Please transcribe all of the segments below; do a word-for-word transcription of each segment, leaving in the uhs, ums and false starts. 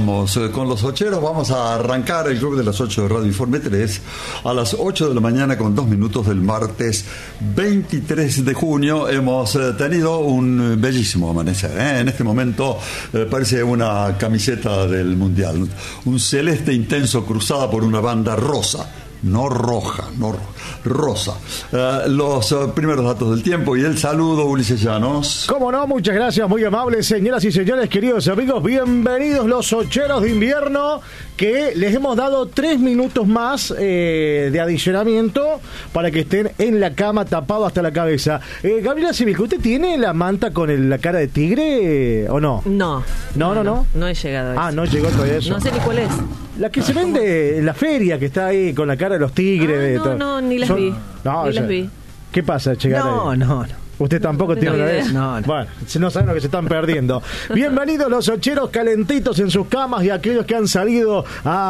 estamos eh, con los ocheros. Vamos a arrancar el Club de las ocho de Radio Informe tres a las ocho de la mañana con dos minutos del martes veintitrés de junio. Hemos eh, tenido un bellísimo amanecer, ¿eh? En este momento eh, parece una camiseta del Mundial, un celeste intenso cruzada por una banda rosa. No roja, no rosa. Uh, los uh, primeros datos del tiempo y el saludo, Ulises Llanos. Cómo no, muchas gracias, muy amables, señoras y señores, queridos amigos. Bienvenidos los ocheros de invierno, que les hemos dado tres minutos más eh, de adicionamiento para que estén en la cama tapados hasta la cabeza. Eh, Gabriela Civilco, ¿usted tiene la manta con el, la cara de tigre eh, o no? No. No, no, no. No, no he llegado a eso. Ah, no llegó todavía eso. No sé ni cuál es. La que se vende en la feria, que está ahí con la cara de los tigres. Ah, de no, todo. no, ni las Son... vi. No, ni o sea, las vi. ¿Qué pasa, Chegar? No, no, no. ¿Usted tampoco no tiene una idea. vez? No, no. Bueno, no saben lo que se están perdiendo. Bienvenidos los ocheros calentitos en sus camas y aquellos que han salido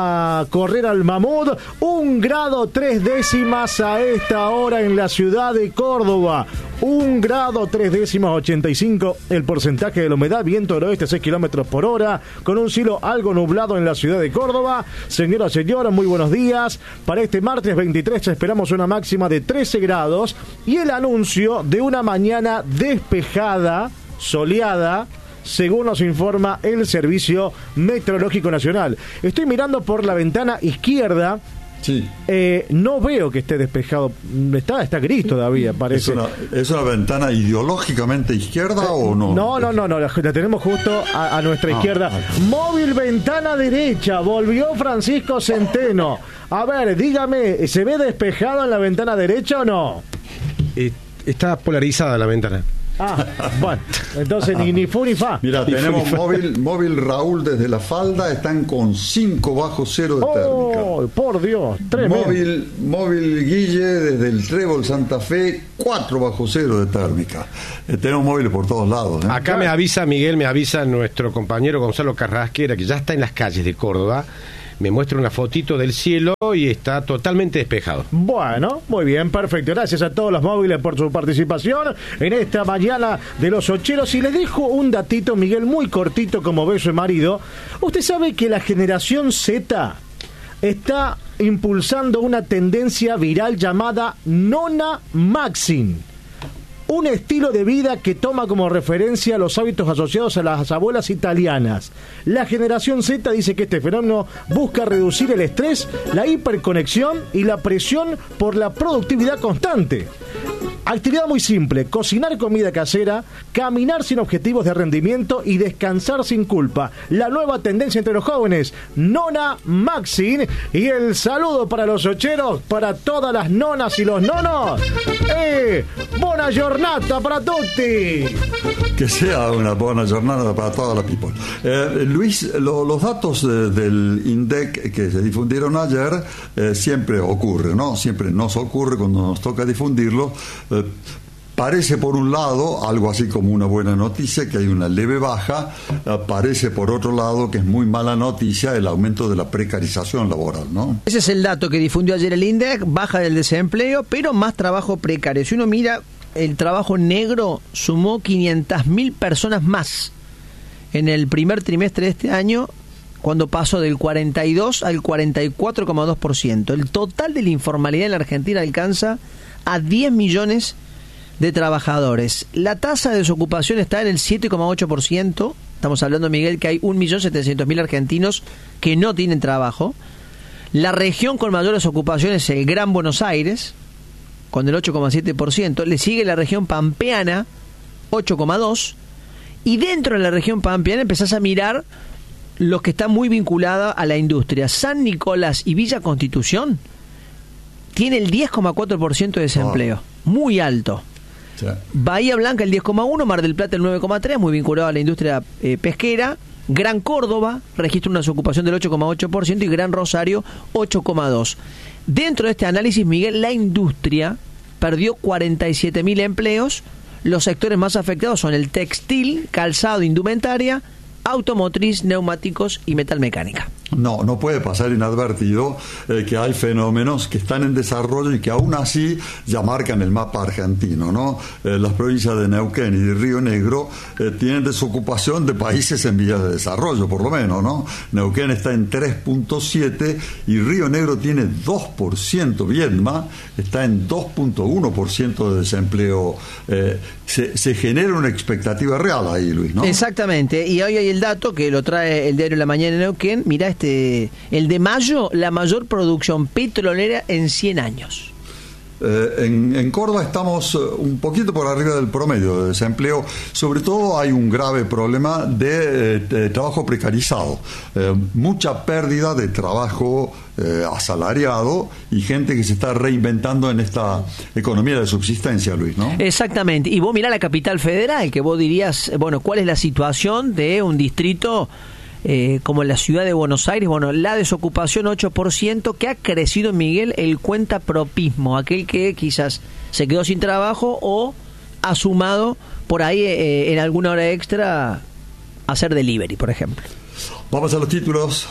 a correr al mamut. Un grado tres décimas a esta hora en la ciudad de Córdoba. Un grado tres décimas, ochenta y cinco el porcentaje de la humedad, viento del oeste seis kilómetros por hora, con un cielo algo nublado en la ciudad de Córdoba. Señora, señora, muy buenos días. Para este martes veintitrés esperamos una máxima de trece grados y el anuncio de una mañana despejada, soleada, según nos informa el Servicio Meteorológico Nacional. Estoy mirando por la ventana izquierda. Sí. Eh, no veo que esté despejado. Está, está gris todavía, parece. ¿Es una, ¿Es una ventana ideológicamente izquierda eh, o no? No, no, no, no, la, la tenemos justo a, a nuestra ah, izquierda. Ah. Móvil ventana derecha, volvió Francisco Centeno. A ver, dígame, ¿se ve despejado en la ventana derecha o no? Eh, está polarizada la ventana. Ah, bueno, entonces ni, ni fu ni fa. Mira, ni tenemos fu, móvil, móvil Raúl desde la falda, están con cinco bajo cero de térmica. Oh, por Dios, tremendo. Móvil, móvil Guille desde el Trébol Santa Fe, cuatro bajo cero de térmica. Eh, tenemos móviles por todos lados, ¿eh? Acá me avisa, Miguel, me avisa nuestro compañero Gonzalo Carrasquera, que ya está en las calles de Córdoba. Me muestra una fotito del cielo y está totalmente despejado. Bueno, muy bien, perfecto. Gracias a todos los móviles por su participación en esta mañana de los ocheros. Y les dejo un datito, Miguel, muy cortito como beso de marido. Usted sabe que la generación Z está impulsando una tendencia viral llamada Nona Maxim. Un estilo de vida que toma como referencia los hábitos asociados a las abuelas italianas. La generación Z dice que este fenómeno busca reducir el estrés, la hiperconexión y la presión por la productividad constante. Actividad muy simple: cocinar comida casera, caminar sin objetivos de rendimiento y descansar sin culpa. La nueva tendencia entre los jóvenes, Nona Maxim. Y el saludo para los ocheros, para todas las nonas y los nonos. ¡Eh! ¡Buona giornata para tutti! Que sea una buena jornada para toda la people. Eh, Luis, lo, los datos eh, del INDEC que se difundieron ayer eh, siempre ocurre, ¿no? Siempre nos ocurre cuando nos toca difundirlo. Eh, Parece por un lado algo así como una buena noticia, que hay una leve baja. Eh, parece por otro lado que es muy mala noticia el aumento de la precarización laboral, ¿no? Ese es el dato que difundió ayer el INDEC: baja del desempleo, pero más trabajo precario. Si uno mira, el trabajo negro sumó quinientas mil personas más en el primer trimestre de este año, cuando pasó del cuarenta y dos al cuarenta y cuatro coma dos por ciento. El total de la informalidad en la Argentina alcanza a diez millones de trabajadores. La tasa de desocupación está en el siete coma ocho por ciento. Estamos hablando, Miguel, que hay un millón setecientos mil argentinos que no tienen trabajo. La región con mayor desocupación es el Gran Buenos Aires, con el ocho coma siete por ciento. Le sigue la región pampeana, ocho coma dos por ciento. Y dentro de la región pampeana empezás a mirar los que están muy vinculados a la industria. San Nicolás y Villa Constitución tiene el diez coma cuatro por ciento de desempleo. Oh. Muy alto. Sí. Bahía Blanca el diez coma uno por ciento, Mar del Plata el nueve coma tres por ciento, muy vinculado a la industria eh, pesquera. Gran Córdoba registra una desocupación del ocho coma ocho por ciento y Gran Rosario ocho coma dos por ciento. Dentro de este análisis, Miguel, la industria perdió cuarenta y siete mil empleos. Los sectores más afectados son el textil, calzado, indumentaria, automotriz, neumáticos y metalmecánica. No, no puede pasar inadvertido eh, que hay fenómenos que están en desarrollo y que aún así ya marcan el mapa argentino, ¿no? Eh, las provincias de Neuquén y de Río Negro eh, tienen desocupación de países en vías de desarrollo, por lo menos, ¿no? Neuquén está en tres punto siete y Río Negro tiene dos por ciento, Viedma está en dos punto uno por ciento de desempleo. Eh, se, se genera una expectativa real ahí, Luis, ¿no? Exactamente, y hoy hay el dato que lo trae el diario La Mañana de Neuquén. Mirá, este, el de mayo, la mayor producción petrolera en cien años. Eh, en, en Córdoba estamos un poquito por arriba del promedio de desempleo. Sobre todo hay un grave problema de, de trabajo precarizado, eh, mucha pérdida de trabajo eh, asalariado y gente que se está reinventando en esta economía de subsistencia, Luis, ¿no? Exactamente, y vos mirá la capital federal, que vos dirías, bueno, ¿cuál es la situación de un distrito Eh, como la ciudad de Buenos Aires? Bueno, la desocupación ocho por ciento, que ha crecido, Miguel, el cuentapropismo, aquel que quizás se quedó sin trabajo o ha sumado por ahí eh, en alguna hora extra hacer delivery, por ejemplo. Vamos a los títulos.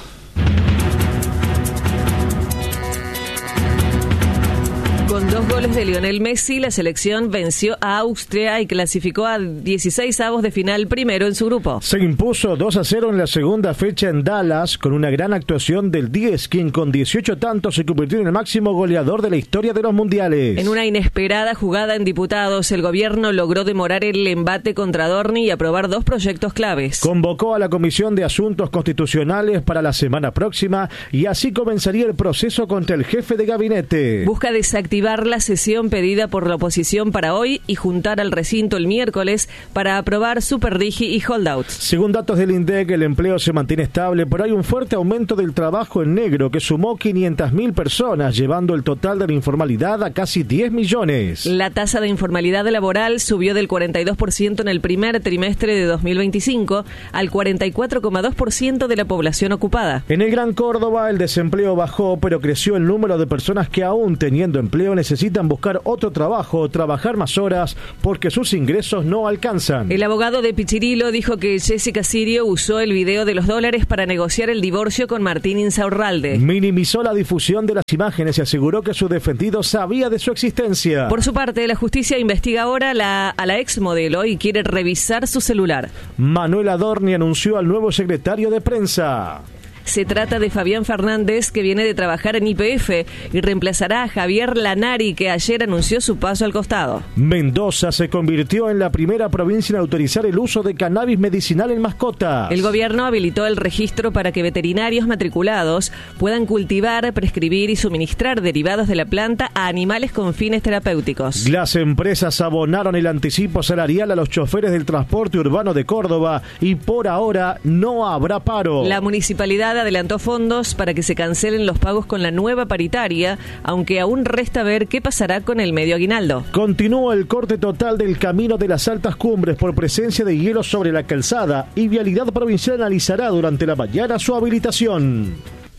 Con dos goles de Lionel Messi, la selección venció a Austria y clasificó a dieciseisavos de final primero en su grupo. Se impuso dos a cero en la segunda fecha en Dallas con una gran actuación del diez, quien con dieciocho tantos se convirtió en el máximo goleador de la historia de los mundiales. En una inesperada jugada en diputados, el gobierno logró demorar el embate contra Dorni y aprobar dos proyectos claves. Convocó a la Comisión de Asuntos Constitucionales para la semana próxima y así comenzaría el proceso contra el jefe de gabinete. Busca desactivar la sesión pedida por la oposición para hoy y juntar al recinto el miércoles para aprobar Superdigi y holdouts. Según datos del INDEC, el empleo se mantiene estable, pero hay un fuerte aumento del trabajo en negro que sumó quinientas mil personas, llevando el total de la informalidad a casi diez millones. La tasa de informalidad laboral subió del cuarenta y dos por ciento en el primer trimestre de dos mil veinticinco al cuarenta y cuatro coma dos por ciento de la población ocupada. En el Gran Córdoba el desempleo bajó, pero creció el número de personas que aún teniendo empleo necesitan buscar otro trabajo o trabajar más horas porque sus ingresos no alcanzan. El abogado de Pichirilo dijo que Jessica Sirio usó el video de los dólares para negociar el divorcio con Martín Insaurralde. Minimizó la difusión de las imágenes y aseguró que su defendido sabía de su existencia. Por su parte, la justicia investiga ahora la, a la exmodelo y quiere revisar su celular. Manuel Adorni anunció al nuevo secretario de prensa. Se trata de Fabián Fernández, que viene de trabajar en Y P F y reemplazará a Javier Lanari, que ayer anunció su paso al costado. Mendoza se convirtió en la primera provincia en autorizar el uso de cannabis medicinal en mascotas. El gobierno habilitó el registro para que veterinarios matriculados puedan cultivar, prescribir y suministrar derivados de la planta a animales con fines terapéuticos. Las empresas abonaron el anticipo salarial a los choferes del transporte urbano de Córdoba y por ahora no habrá paro. La municipalidad adelantó fondos para que se cancelen los pagos con la nueva paritaria, aunque aún resta ver qué pasará con el medio aguinaldo. Continúa el corte total del camino de las altas cumbres por presencia de hielo sobre la calzada y Vialidad Provincial analizará durante la mañana su habilitación.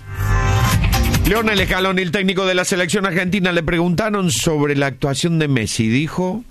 Leonel Scaloni, el técnico de la selección argentina, le preguntaron sobre la actuación de Messi. Dijo: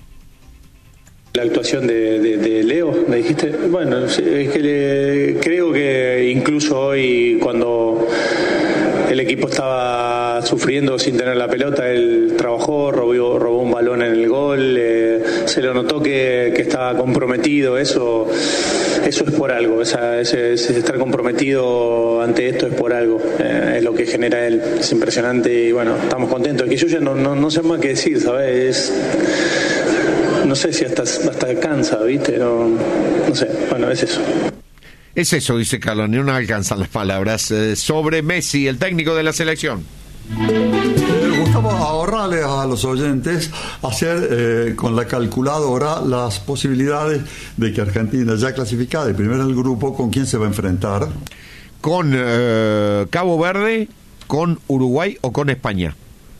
la actuación de, de, de Leo, me dijiste. Bueno, es que le, creo que incluso hoy, cuando el equipo estaba sufriendo sin tener la pelota, él trabajó, robó, robó un balón en el gol, eh, se lo notó que, que estaba comprometido. Eso eso es por algo, esa, ese, ese estar comprometido ante esto es por algo, eh, es lo que genera él, es impresionante y bueno, estamos contentos. Que yo ya no, no, no sé más qué decir, ¿sabes? Es, no sé si hasta, hasta cansa, ¿viste? No, no sé, bueno, es eso. Es eso, dice Scaloni, no alcanzan las palabras. Eh, sobre Messi, el técnico de la selección. Eh, Gustavo, ahorrarle a los oyentes hacer eh, con la calculadora las posibilidades de que Argentina, ya clasificada de primero del grupo, ¿con quién se va a enfrentar? Con eh, Cabo Verde, con Uruguay o con España.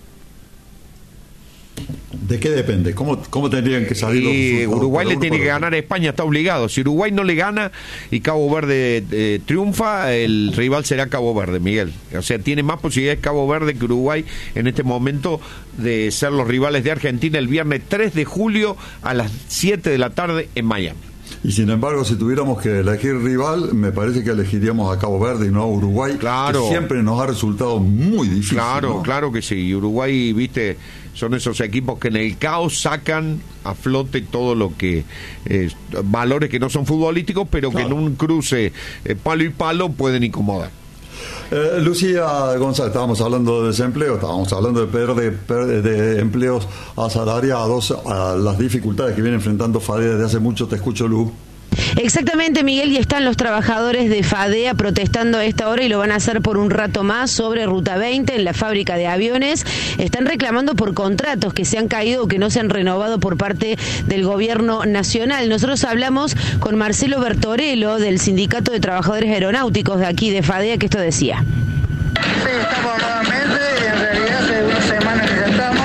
¿De qué depende? ¿Cómo, cómo tendrían que salir los resultados? Uruguay le tiene que otro. ganar a España, está obligado. Si Uruguay no le gana y Cabo Verde eh, triunfa, el rival será Cabo Verde, Miguel. O sea, tiene más posibilidades Cabo Verde que Uruguay en este momento de ser los rivales de Argentina el viernes tres de julio a las siete de la tarde en Miami. Y sin embargo, si tuviéramos que elegir rival, me parece que elegiríamos a Cabo Verde y no a Uruguay, claro, que siempre nos ha resultado muy difícil. Claro, ¿no? Claro que sí. Uruguay, viste, son esos equipos que en el caos sacan a flote todo lo que eh, valores que no son futbolísticos, pero claro, que en un cruce eh, palo y palo pueden incomodar. Eh, Lucía González, estábamos hablando de desempleo, estábamos hablando de perder de, de empleos asalariados, a las dificultades que viene enfrentando FADEA desde hace mucho. Te escucho, Lu. Exactamente, Miguel, y están los trabajadores de FADEA protestando a esta hora y lo van a hacer por un rato más sobre Ruta veinte en la fábrica de aviones. Están reclamando por contratos que se han caído o que no se han renovado por parte del gobierno nacional. Nosotros hablamos con Marcelo Bertorello del Sindicato de Trabajadores Aeronáuticos de aquí de FADEA, que esto decía. Sí, estamos nuevamente, en realidad hace una semana que ya estamos.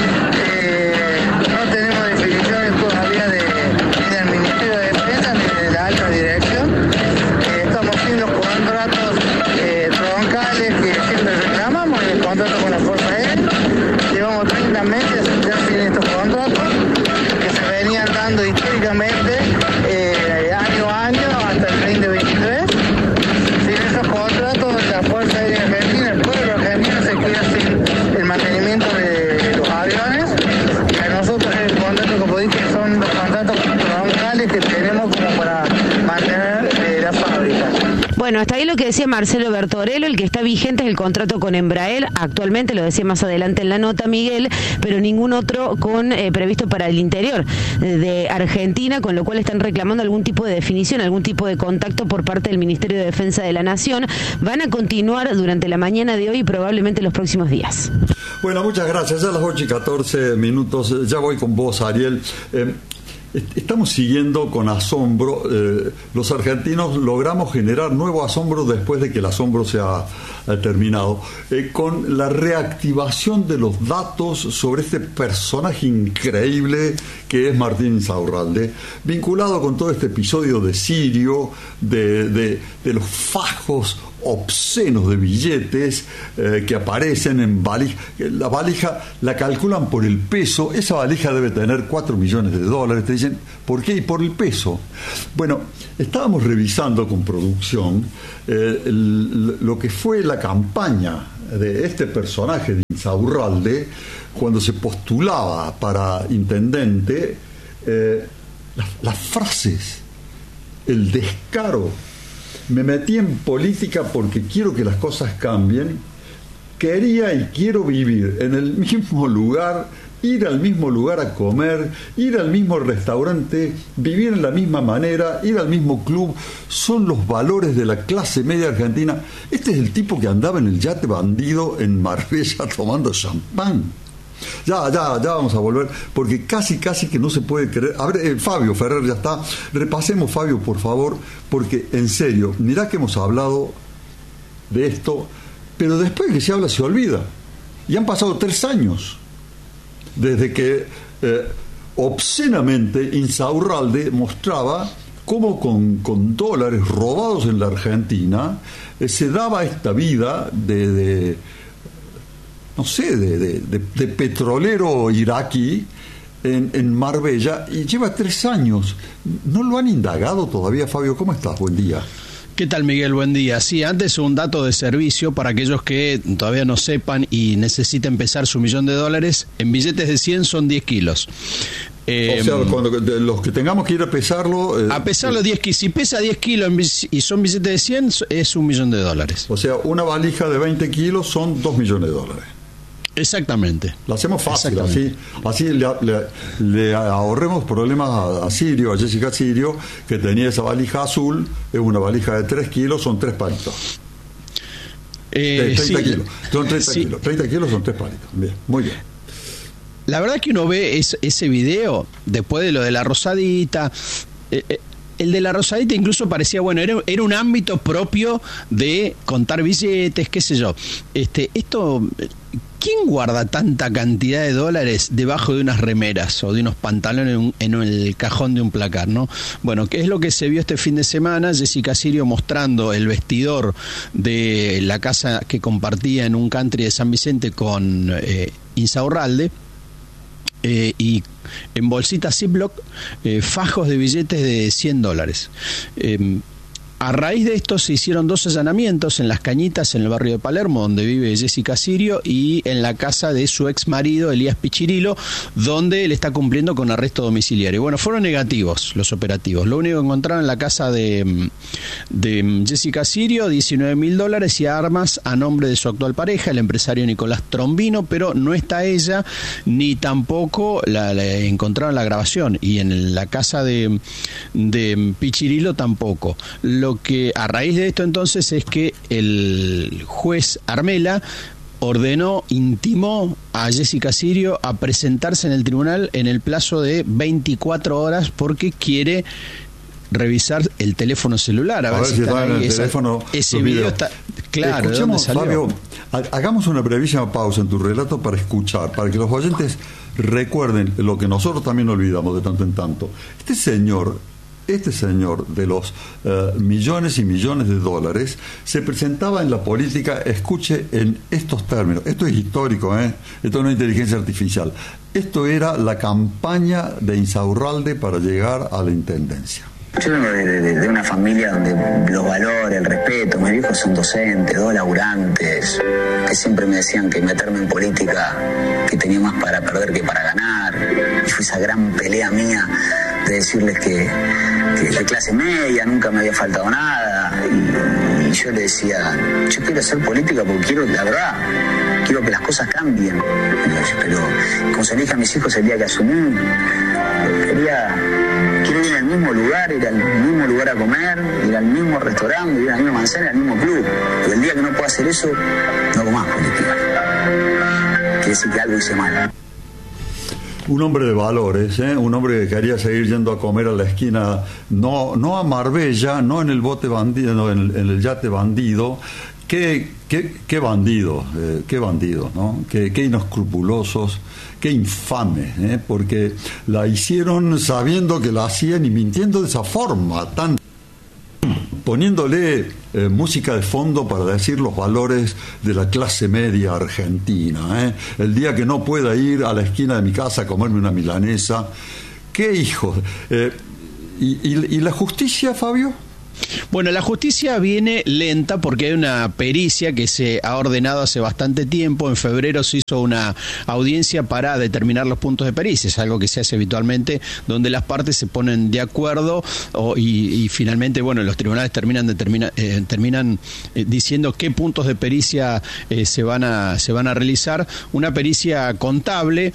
Eh, no tenemos definiciones todavía de, ni del Ministerio de Defensa ni de la alta dirección. Eh, estamos sin los contratos eh, troncales que siempre reclamamos, el contrato con la Fuerza Aérea. Llevamos treinta meses ya sin estos contratos que se venían dando históricamente eh, año a año hasta el veinte veintitrés. Sin esos contratos, la Fuerza Aérea Argentina, el pueblo argentino se queda sin el mantenimiento de los aviones. Y a nosotros el contrato, como dije, son los contratos troncales que tenemos como para mantener eh, la fábrica. Bueno, hasta ahí lo que decía Marcelo Bertorello. El que está vigente es el contrato con Embraer, actualmente, lo decía más adelante en la nota Miguel, pero ningún otro con eh, previsto para el interior de Argentina, con lo cual están reclamando algún tipo de definición, algún tipo de contacto por parte del Ministerio de Defensa de la Nación. Van a continuar durante la mañana de hoy y probablemente los próximos días. Bueno, muchas gracias. Ya a las ocho y catorce minutos, ya voy con vos, Ariel. Eh, Estamos siguiendo con asombro, eh, los argentinos logramos generar nuevo asombro después de que el asombro se ha eh, terminado, eh, con la reactivación de los datos sobre este personaje increíble que es Martín Insaurralde, vinculado con todo este episodio de Sirio, de, de, de los fajos obscenos de billetes eh, que aparecen en valija. La valija la calculan por el peso. Esa valija debe tener cuatro millones de dólares. Te dicen, ¿por qué? Y por el peso. Bueno, estábamos revisando con producción eh, el, lo que fue la campaña de este personaje de Insaurralde cuando se postulaba para intendente. eh, las, las frases, el descaro. Me metí en política porque quiero que las cosas cambien. Quería y quiero vivir en el mismo lugar, ir al mismo lugar a comer, ir al mismo restaurante, vivir en la misma manera, ir al mismo club. Son los valores de la clase media argentina. Este es el tipo que andaba en el yate bandido en Marbella tomando champán. Ya, ya, ya vamos a volver, porque casi, casi que no se puede creer. A ver, eh, Fabio Ferrer ya está. Repasemos, Fabio, por favor, porque en serio, mirá que hemos hablado de esto, pero después que se habla se olvida. Y han pasado tres años desde que eh, obscenamente Insaurralde mostraba cómo con, con dólares robados en la Argentina eh, se daba esta vida de... de no sé, de, de, de, de petrolero iraquí en, en Marbella, y lleva tres años. ¿No lo han indagado todavía, Fabio? ¿Cómo estás? Buen día. ¿Qué tal, Miguel? Buen día. Sí, antes un dato de servicio para aquellos que todavía no sepan y necesiten pesar su millón de dólares. En billetes de cien son diez kilos. Eh, o sea, cuando de los que tengamos que ir a pesarlo... Eh, a pesarlo, diez kilos. Si pesa diez kilos y son billetes de cien, es un millón de dólares. O sea, una valija de veinte kilos son dos millones de dólares. Exactamente. Lo hacemos fácil, así, así le, le, le ahorremos problemas a, a Sirio, a Jessica Sirio, que tenía esa valija azul, es una valija de tres kilos, son tres palitos. Eh, treinta sí, kilos, son treinta sí. kilos, treinta kilos son tres palitos. Bien, muy bien. La verdad que uno ve es, ese video, después de lo de la rosadita, eh, eh, el de la rosadita incluso parecía, bueno, era, era un ámbito propio de contar billetes, qué sé yo. Este, esto... ¿Quién guarda tanta cantidad de dólares debajo de unas remeras o de unos pantalones en, un, en el cajón de un placar, ¿no? Bueno, ¿qué es lo que se vio este fin de semana? Jessica Sirio mostrando el vestidor de la casa que compartía en un country de San Vicente con eh, Insaurralde. eh, y en bolsitas Ziploc eh, fajos de billetes de cien dólares. Eh, A raíz de esto se hicieron dos allanamientos en Las Cañitas, en el barrio de Palermo, donde vive Jessica Sirio, y en la casa de su ex marido, Elías Pichirilo, donde él está cumpliendo con arresto domiciliario. Bueno, fueron negativos los operativos. Lo único que encontraron en la casa de, de Jessica Sirio, diecinueve mil dólares y armas a nombre de su actual pareja, el empresario Nicolás Trombino, pero no está ella, ni tampoco la, la encontraron la grabación, y en la casa de, de Pichirilo tampoco. Lo Lo que a raíz de esto entonces es que el juez Armela ordenó, intimó a Jessica Sirio a presentarse en el tribunal en el plazo de veinticuatro horas porque quiere revisar el teléfono celular. A, a ver, ver si está en el esa, teléfono. Ese video está claro. Escuchemos, Fabio, hagamos una brevísima pausa en tu relato para escuchar, para que los oyentes recuerden lo que nosotros también olvidamos de tanto en tanto. Este señor Este señor de los uh, millones y millones de dólares se presentaba en la política, escuche, en estos términos. Esto es histórico, ¿eh? Esto no es inteligencia artificial. Esto era la campaña de Insaurralde para llegar a la intendencia. Yo vengo de, de, de una familia donde los valores, el respeto, mis viejos son docentes, dos laburantes, que siempre me decían que meterme en política, que tenía más para perder que para ganar. Y fue esa gran pelea mía de decirles que, que de clase media, nunca me había faltado nada. Y, y yo le decía, yo quiero hacer política porque quiero, la verdad, quiero que las cosas cambien. Pero como se le dije a mis hijos el día que asumí, quería... Quiero ir al mismo lugar, ir al mismo lugar a comer, ir al mismo restaurante, ir a la misma manzana, al mismo club. Pero el día que no pueda hacer eso, no hago más política. Quiere decir que algo hice mal. Un hombre de valores, ¿eh? Un hombre que quería seguir yendo a comer a la esquina, no, no a Marbella, no en el bote bandido, no, en, el, en el yate bandido. Qué, qué, qué bandido, eh, qué bandido, ¿no? Qué, qué inescrupulosos, qué infames, ¿eh? Porque la hicieron sabiendo que la hacían y mintiendo de esa forma, tan poniéndole eh, música de fondo para decir los valores de la clase media argentina, ¿eh? El día que no pueda ir a la esquina de mi casa a comerme una milanesa, qué hijo. Eh, y, y, ¿Y la justicia, Fabio? Bueno, la justicia viene lenta porque hay una pericia que se ha ordenado hace bastante tiempo. En febrero se hizo una audiencia para determinar los puntos de pericia, es algo que se hace habitualmente, donde las partes se ponen de acuerdo o, y, y finalmente, bueno, los tribunales terminan determina, eh, terminan eh, diciendo qué puntos de pericia eh, se van a se van a realizar. Una pericia contable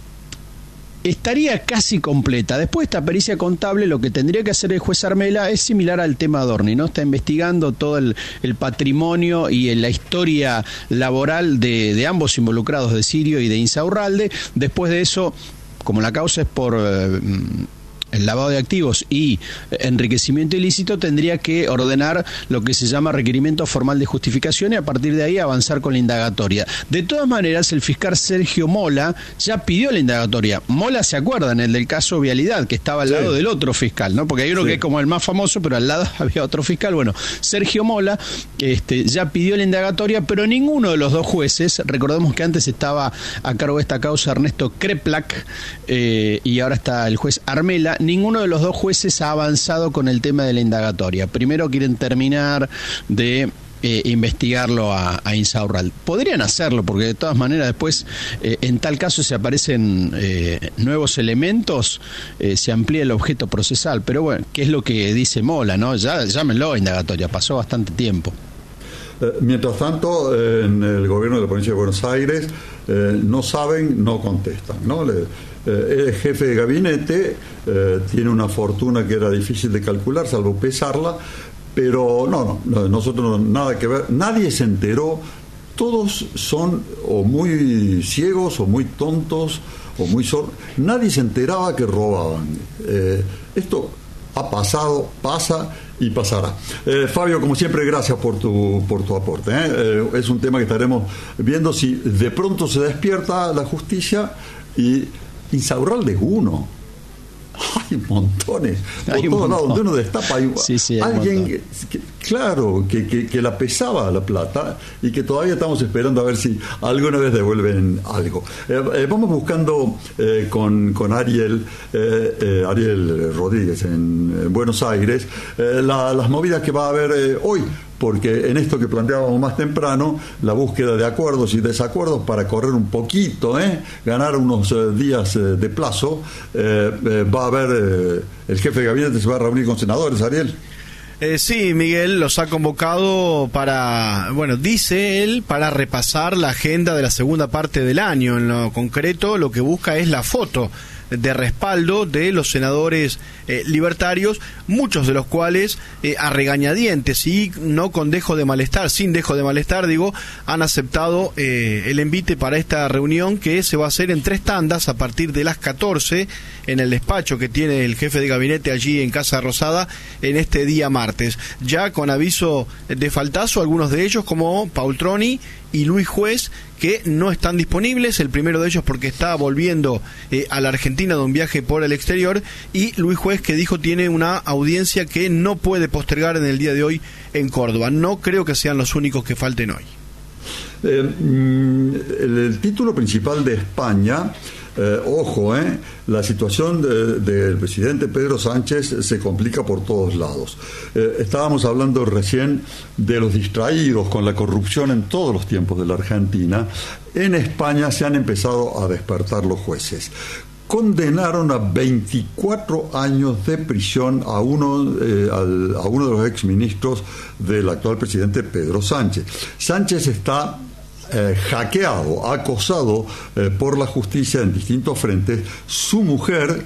estaría casi completa. Después de esta pericia contable, lo que tendría que hacer el juez Armela es similar al tema Adorni, ¿no? Está investigando todo el, el patrimonio y la historia laboral de, de ambos involucrados, de Sirio y de Insaurralde. Después de eso, como la causa es por eh, el lavado de activos y enriquecimiento ilícito, tendría que ordenar lo que se llama requerimiento formal de justificación y a partir de ahí avanzar con la indagatoria. De todas maneras, el fiscal Sergio Mola ya pidió la indagatoria. Mola, ¿se acuerdan? El del caso Vialidad, que estaba al sí. lado del otro fiscal, ¿no? Porque hay uno sí. que es como el más famoso, pero al lado había otro fiscal. Bueno, Sergio Mola este, ya pidió la indagatoria, pero ninguno de los dos jueces, recordemos que antes estaba a cargo de esta causa Ernesto Kreplak eh, y ahora está el juez Armela, ninguno de los dos jueces ha avanzado con el tema de la indagatoria. Primero quieren terminar de eh, investigarlo a, a Insaurralde. Podrían hacerlo, porque de todas maneras después, eh, en tal caso, si aparecen eh, nuevos elementos, eh, se amplía el objeto procesal. Pero bueno, ¿qué es lo que dice Mola, no? Ya llámenlo a indagatoria, pasó bastante tiempo. Eh, mientras tanto, eh, en el gobierno de la provincia de Buenos Aires eh, no saben, no contestan, ¿no? Le, eh, el jefe de gabinete eh, tiene una fortuna que era difícil de calcular, salvo pesarla, pero no, no, nosotros no, nada que ver, nadie se enteró, todos son o muy ciegos o muy tontos o muy sordos, nadie se enteraba que robaban. Eh, esto ha pasado, pasa y pasará. Eh, Fabio, como siempre, gracias por tu por tu aporte. ¿eh? Eh, es un tema que estaremos viendo si de pronto se despierta la justicia y Insaurralde es uno. Hay montones, por Hay todos un lados, montón. donde uno destapa, hay Sí, sí, hay un alguien, montón. que, claro, que, que, que la pesaba la plata y que todavía estamos esperando a ver si alguna vez devuelven algo. Eh, eh, vamos buscando eh, con, con Ariel, eh, eh, Ariel Rodríguez en, en Buenos Aires, eh, la, las movidas que va a haber eh, hoy, porque en esto que planteábamos más temprano, la búsqueda de acuerdos y desacuerdos para correr un poquito, ¿eh? ganar unos eh, días eh, de plazo, eh, eh, va a haber, eh, el jefe de gabinete se va a reunir con senadores, Ariel. Eh, sí, Miguel los ha convocado para, bueno, dice él, para repasar la agenda de la segunda parte del año. En lo concreto, lo que busca es la foto de respaldo de los senadores eh, libertarios, muchos de los cuales eh, a regañadientes y no con dejo de malestar, sin dejo de malestar, digo, han aceptado eh, el envite para esta reunión que se va a hacer en tres tandas a partir de las catorce en el despacho que tiene el jefe de gabinete allí en Casa Rosada en este día martes. Ya con aviso de faltazo, algunos de ellos como Paul Troni y Luis Juez, que no están disponibles, el primero de ellos porque está volviendo eh, a la Argentina de un viaje por el exterior, y Luis Juez, que dijo tiene una audiencia que no puede postergar en el día de hoy en Córdoba. No creo que sean los únicos que falten hoy. Eh, el, el título principal de España, eh, ojo, eh, la situación de, del presidente Pedro Sánchez se complica por todos lados. Eh, estábamos hablando recién de los distraídos con la corrupción en todos los tiempos de la Argentina. En España se han empezado a despertar los jueces. Condenaron a veinticuatro años de prisión a uno, eh, al, a uno de los exministros del actual presidente Pedro Sánchez. Sánchez está eh, hackeado, acosado eh, por la justicia en distintos frentes. Su mujer,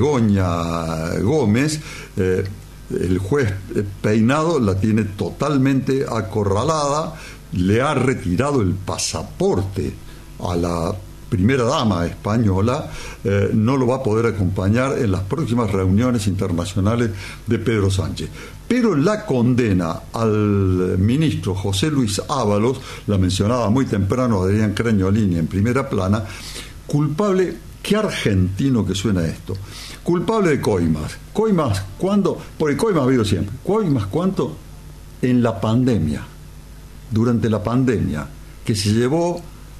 Begoña Gómez, eh, el juez Peinado la tiene totalmente acorralada, le ha retirado el pasaporte a la primera dama española, eh, no lo va a poder acompañar en las próximas reuniones internacionales de Pedro Sánchez. Pero la condena al ministro José Luis Ábalos, la mencionaba muy temprano Adrián Crañolini en Primera Plana, culpable, qué argentino que suena esto, culpable de coimas. Coimas, ¿cuándo? Porque coimas ha habido siempre. ¿Coimas cuánto? En la pandemia, durante la pandemia, que se llevó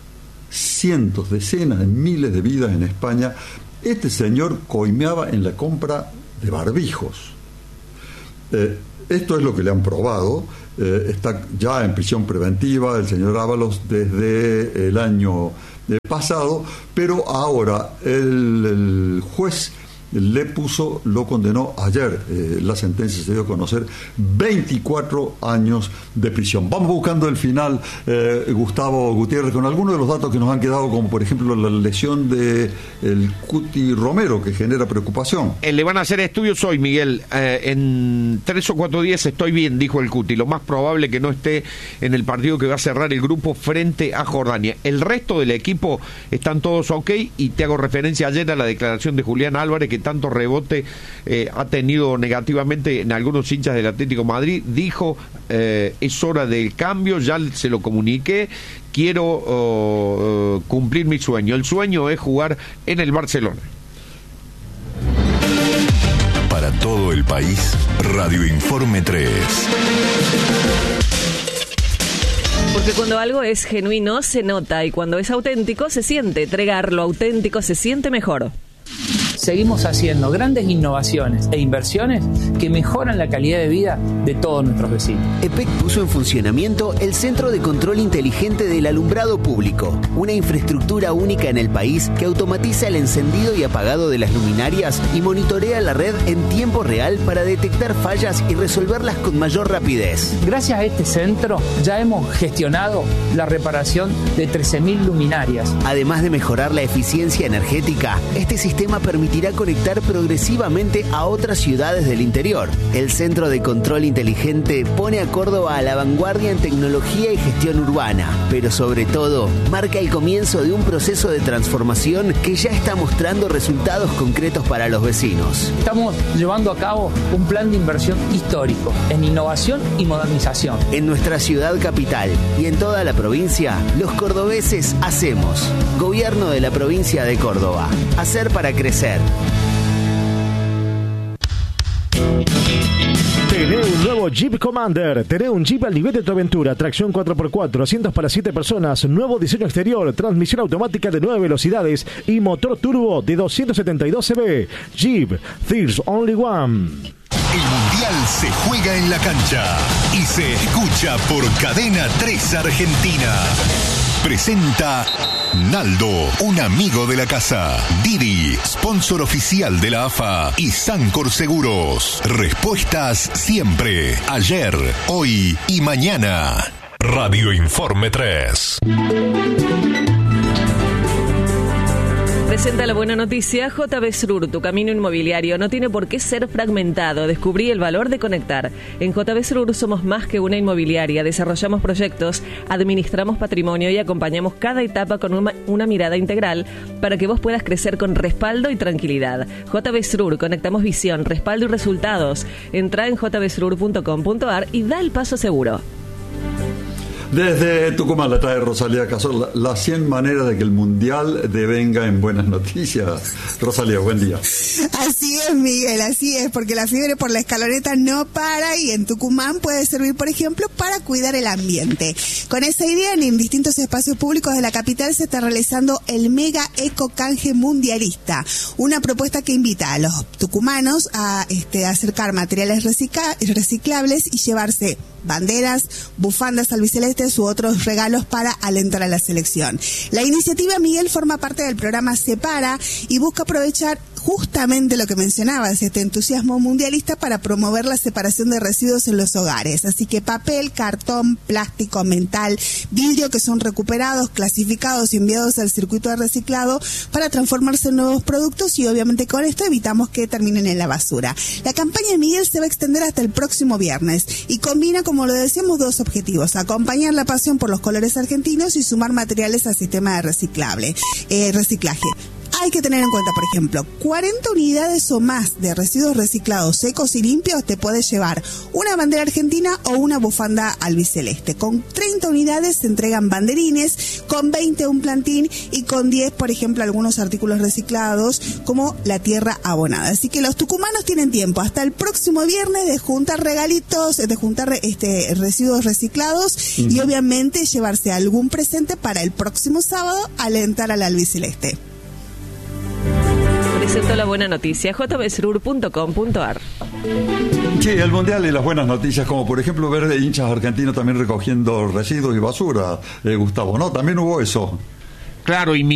cientos, decenas de miles de vidas en España. Este señor coimeaba en la compra de barbijos. Eh, esto es lo que le han probado. Eh, está ya en prisión preventiva el señor Ábalos desde el año pasado, pero ahora el, el juez le puso, lo condenó ayer, eh, la sentencia se dio a conocer, veinticuatro años de prisión. Vamos buscando el final, eh, Gustavo Gutiérrez, con algunos de los datos que nos han quedado, como por ejemplo la lesión de el Cuti Romero, que genera preocupación. Eh, le van a hacer estudios hoy, Miguel. Eh, en tres o cuatro días estoy bien, dijo el Cuti. Lo más probable que no esté en el partido que va a cerrar el grupo frente a Jordania. El resto del equipo están todos ok, y te hago referencia ayer a la declaración de Julián Álvarez, que tanto rebote eh, ha tenido negativamente en algunos hinchas del Atlético de Madrid. Dijo, eh, es hora del cambio, ya se lo comuniqué, quiero uh, uh, cumplir mi sueño. El sueño es jugar en el Barcelona. Para todo el país, Radio Informe tres. Porque cuando algo es genuino se nota, y cuando es auténtico se siente. Entregar lo auténtico se siente mejor. Seguimos haciendo grandes innovaciones e inversiones que mejoran la calidad de vida de todos nuestros vecinos. E P E C puso en funcionamiento el Centro de Control Inteligente del Alumbrado Público, una infraestructura única en el país que automatiza el encendido y apagado de las luminarias y monitorea la red en tiempo real para detectar fallas y resolverlas con mayor rapidez. Gracias a este centro ya hemos gestionado la reparación de trece mil luminarias. Además de mejorar la eficiencia energética, este sistema permitirá conectar progresivamente a otras ciudades del interior. El Centro de Control Inteligente pone a Córdoba a la vanguardia en tecnología y gestión urbana, pero sobre todo marca el comienzo de un proceso de transformación que ya está mostrando resultados concretos para los vecinos. Estamos llevando a cabo un plan de inversión histórico en innovación y modernización. En nuestra ciudad capital y en toda la provincia, los cordobeses hacemos. Gobierno de la provincia de Córdoba. Hacer para crecer. Tené un nuevo Jeep Commander. Tené un Jeep al nivel de tu aventura. Tracción cuatro por cuatro, asientos para siete personas, nuevo diseño exterior, transmisión automática de nueve velocidades y motor turbo de doscientos setenta y dos caballos. Jeep, there's only one. El Mundial se juega en la cancha y se escucha por Cadena tres Argentina. Presenta Naldo, un amigo de la casa. Didi, sponsor oficial de la A F A. Y Sancor Seguros. Respuestas siempre, ayer, hoy y mañana. Radio Informe tres. Presenta la buena noticia. J B Srur, tu camino inmobiliario no tiene por qué ser fragmentado. Descubrí el valor de conectar. En J B Srur somos más que una inmobiliaria. Desarrollamos proyectos, administramos patrimonio y acompañamos cada etapa con una, una mirada integral para que vos puedas crecer con respaldo y tranquilidad. J B Srur, conectamos visión, respaldo y resultados. Entra en j b srur punto com punto a r y da el paso seguro. Desde Tucumán la trae Rosalía Cazorla, las cien maneras de que el Mundial devenga en buenas noticias. Rosalía, buen día. Así es, Miguel, así es, porque la fiebre por la escaloneta no para y en Tucumán puede servir, por ejemplo, para cuidar el ambiente. Con esa idea, en distintos espacios públicos de la capital se está realizando el Mega Eco Canje Mundialista, una propuesta que invita a los tucumanos a este, acercar materiales recicla- reciclables y llevarse banderas, bufandas albicelestes u otros regalos para alentar a la selección. La iniciativa, Miguel, forma parte del programa Separa y busca aprovechar justamente lo que mencionabas, este entusiasmo mundialista para promover la separación de residuos en los hogares. Así que papel, cartón, plástico, metal, vidrio que son recuperados, clasificados y enviados al circuito de reciclado para transformarse en nuevos productos y obviamente con esto evitamos que terminen en la basura. La campaña, Miguel, se va a extender hasta el próximo viernes y combina, como lo decíamos, dos objetivos: acompañar la pasión por los colores argentinos y sumar materiales al sistema de reciclable, eh, reciclaje. Hay que tener en cuenta, por ejemplo, cuarenta unidades o más de residuos reciclados secos y limpios te puedes llevar una bandera argentina o una bufanda albiceleste. Con treinta unidades se entregan banderines, con veinte un plantín y con diez, por ejemplo, algunos artículos reciclados como la tierra abonada. Así que los tucumanos tienen tiempo hasta el próximo viernes de juntar regalitos, de juntar este residuos reciclados uh-huh. y obviamente llevarse algún presente para el próximo sábado alentar al albiceleste. Presento la buena noticia, j b srur punto com punto a r. Sí, el Mundial y las buenas noticias, como por ejemplo ver de hinchas argentinos también recogiendo residuos y basura, eh, Gustavo, ¿no? También hubo eso. Claro, y mi